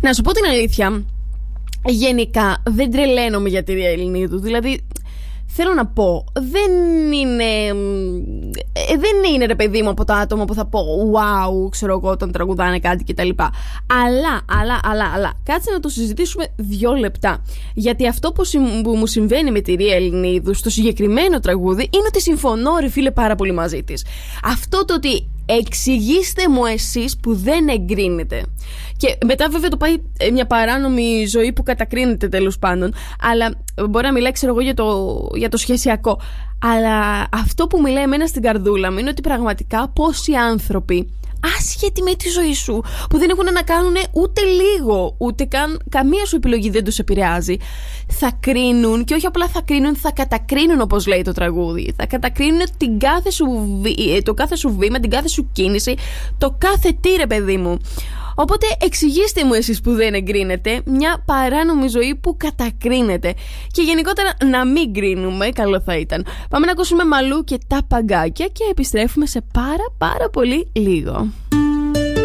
Να σου πω την αλήθεια, γενικά δεν τρελαίνομαι για τη Ρία Ελληνίδου. Δηλαδή, θέλω να πω, δεν είναι ρε παιδί μου από τα άτομα που θα πω wow, ξέρω εγώ, όταν τραγουδάνε κάτι κτλ. Αλλά κάτσε να το συζητήσουμε 2 λεπτά. Γιατί αυτό που μου συμβαίνει με τη Ρία Ελληνίδου στο συγκεκριμένο τραγούδι είναι ότι συμφωνώ, ρε φίλε, πάρα πολύ μαζί της. Αυτό το ότι εξηγήστε μου εσείς που δεν εγκρίνετε. Και μετά βέβαια το πάει μια παράνομη ζωή που κατακρίνεται τέλος πάντων. Αλλά μπορεί να μιλάει, ξέρω εγώ, για το σχεσιακό. Αλλά αυτό που μιλάει εμένα στην καρδούλα μου είναι ότι πραγματικά πόσοι άνθρωποι, άσχετοι με τη ζωή σου, που δεν έχουν να κάνουν ούτε λίγο, ούτε καν καμία σου επιλογή δεν τους επηρεάζει, θα κρίνουν, και όχι απλά θα κρίνουν, θα κατακρίνουν, όπως λέει το τραγούδι. Θα κατακρίνουν το κάθε σου βήμα, την κάθε σου κίνηση, το κάθε τι, ρε παιδί μου. Οπότε εξηγήστε μου εσείς που δεν εγκρίνετε πάρα παράνομη ζωή που κατακρίνεται. Και γενικότερα να μην κρίνουμε, καλό θα ήταν. Πάμε να ακούσουμε Μαλού και τα Παγκάκια και επιστρέφουμε σε πάρα πολύ λίγο.